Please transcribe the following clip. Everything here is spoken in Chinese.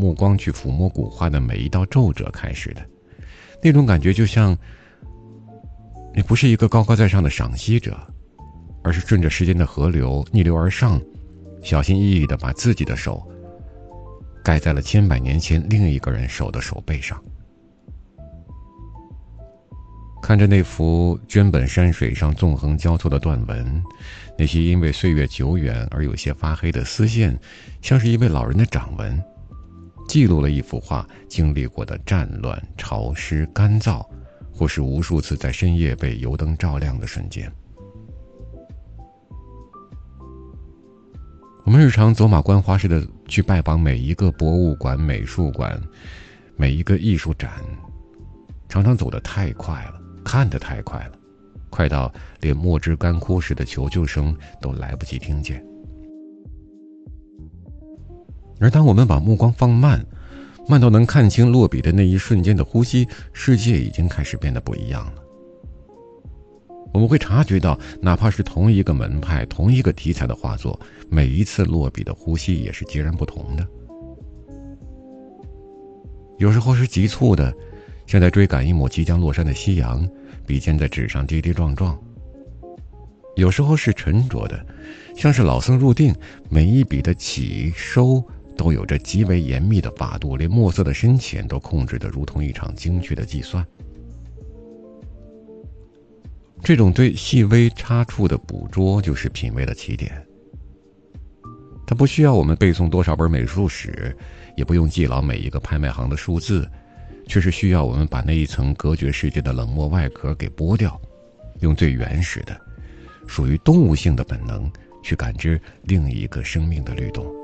目光去抚摸古画的每一道皱褶开始的。那种感觉就像你不是一个高高在上的赏析者，而是顺着时间的河流逆流而上，小心翼翼地把自己的手盖在了千百年前另一个人手的手背上。看着那幅绢本山水上纵横交错的断纹，那些因为岁月久远而有些发黑的丝线，像是一位老人的掌纹，记录了一幅画经历过的战乱、潮湿、干燥，或是无数次在深夜被油灯照亮的瞬间。我们日常走马观花似的去拜访每一个博物馆、美术馆，每一个艺术展，常常走得太快了，看得太快了，快到连墨汁干枯时的求救声都来不及听见。而当我们把目光放慢，慢到能看清落笔的那一瞬间的呼吸，世界已经开始变得不一样了。我们会察觉到，哪怕是同一个门派、同一个题材的画作，每一次落笔的呼吸也是截然不同的。有时候是急促的，像在追赶一抹即将落山的夕阳，笔尖在纸上跌跌撞撞；有时候是沉着的，像是老僧入定，每一笔的起收都有着极为严密的法度，连墨色的深浅都控制得如同一场精确的计算。这种对细微差处的捕捉，就是品味的起点。它不需要我们背诵多少本美术史，也不用记牢每一个拍卖行的数字，却是需要我们把那一层隔绝世界的冷漠外壳给剥掉，用最原始的、属于动物性的本能去感知另一个生命的律动。